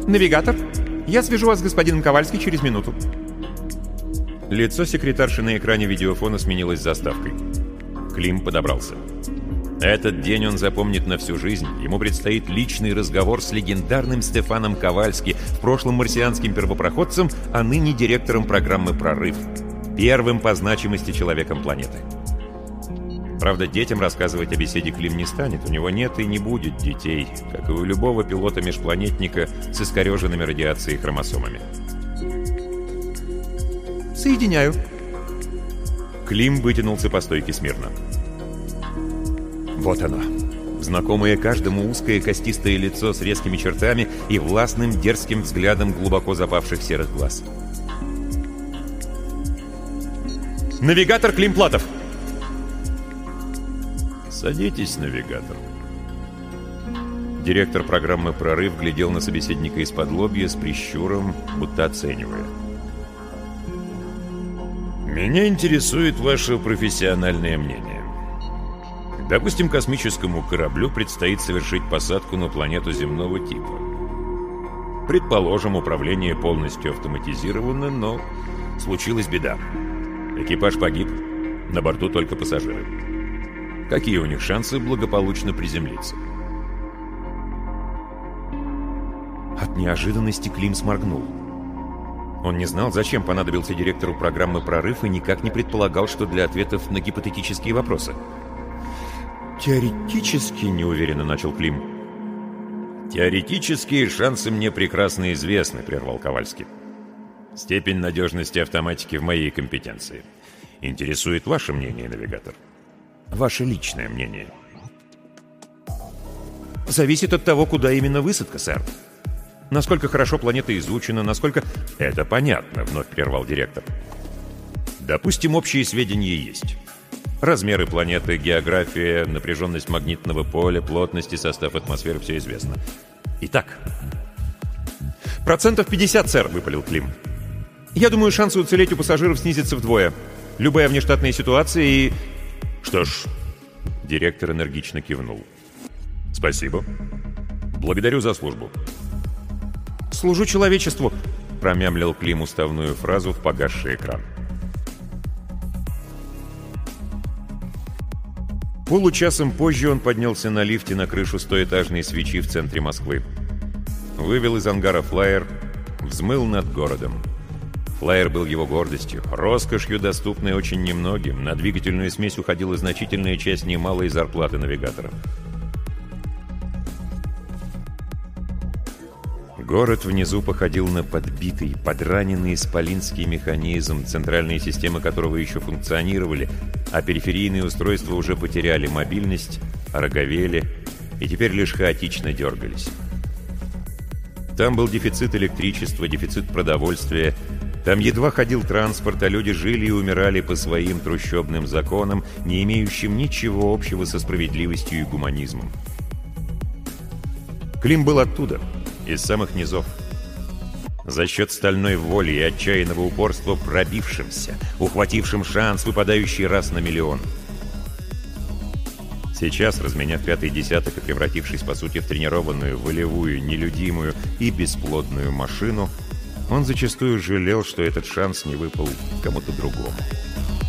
«Навигатор, я свяжу вас с господином Ковальски через минуту». Лицо секретарши на экране видеофона сменилось заставкой. Клим подобрался. Этот день он запомнит на всю жизнь. Ему предстоит личный разговор с легендарным Стефаном Ковальски, в прошлом марсианским первопроходцем, а ныне директором программы «Прорыв», первым по значимости человеком планеты. Правда, детям рассказывать о беседе Клим не станет, у него нет и не будет детей, как и у любого пилота-межпланетника с искореженными радиацией хромосомами. «Соединяю». Клим вытянулся по стойке смирно. Вот оно. Знакомое каждому узкое костистое лицо с резкими чертами и властным дерзким взглядом глубоко запавших серых глаз. «Навигатор Клим Платов!» «Садитесь, навигатор». Директор программы «Прорыв» глядел на собеседника из-под лобья с прищуром, будто оценивая. «Меня интересует ваше профессиональное мнение. Допустим, космическому кораблю предстоит совершить посадку на планету земного типа. Предположим, управление полностью автоматизировано, но случилась беда. Экипаж погиб, на борту только пассажиры. Какие у них шансы благополучно приземлиться?» От неожиданности Клим сморгнул. Он не знал, зачем понадобился директору программы «Прорыв» и никак не предполагал, что для ответов на гипотетические вопросы. «Теоретически», — неуверенно начал Клим. «Теоретические шансы мне прекрасно известны», — прервал Ковальски. «Степень надежности автоматики в моей компетенции. Интересует ваше мнение, навигатор? Ваше личное мнение». «Зависит от того, куда именно высадка, сэр. Насколько хорошо планета изучена, насколько...» «Это понятно», — вновь прервал директор. «Допустим, общие сведения есть. Размеры планеты, география, напряженность магнитного поля, плотность и состав атмосферы — все известно. Итак...» «50%, сэр», — выпалил Клим. «Я думаю, шансы уцелеть у пассажиров снизятся вдвое. Любая внештатная ситуация и...» «Что ж...» — директор энергично кивнул. «Спасибо. Благодарю за службу». «Служу человечеству», — промямлил Клим уставную фразу в погасший экран. Получасом позже он поднялся на лифте на крышу стоэтажной свечи в центре Москвы. Вывел из ангара флайер, взмыл над городом. Флайер был его гордостью, роскошью, доступной очень немногим. На двигательную смесь уходила значительная часть немалой зарплаты навигаторов. Город внизу походил на подбитый, подраненный исполинский механизм, центральные системы которого еще функционировали, а периферийные устройства уже потеряли мобильность, ороговели и теперь лишь хаотично дергались. Там был дефицит электричества, дефицит продовольствия, там едва ходил транспорт, а люди жили и умирали по своим трущобным законам, не имеющим ничего общего со справедливостью и гуманизмом. Клим был оттуда, из самых низов. За счет стальной воли и отчаянного упорства пробившимся, ухватившим шанс, выпадающий раз на миллион. Сейчас, разменяв пятый десяток и превратившись, по сути, в тренированную, волевую, нелюдимую и бесплодную машину, он зачастую жалел, что этот шанс не выпал кому-то другому.